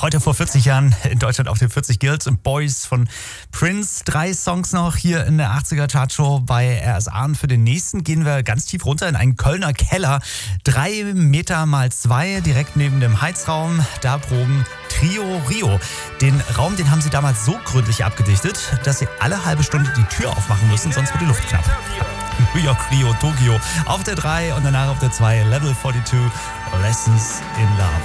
Heute vor 40 Jahren in Deutschland auf den 40 Girls and Boys von Prince. 3 Songs noch hier in der 80er Chartshow bei RSA. Und für den nächsten gehen wir ganz tief runter in einen Kölner Keller. 3 Meter mal 2 direkt neben dem Heizraum. Da proben Trio Rio. Den Raum, den haben sie damals so gründlich abgedichtet, dass sie alle halbe Stunde die Tür aufmachen müssen, sonst wird die Luft knapp. New York, Rio, Tokio auf der 3 und danach auf der 2 Level 42, Lessons in Love.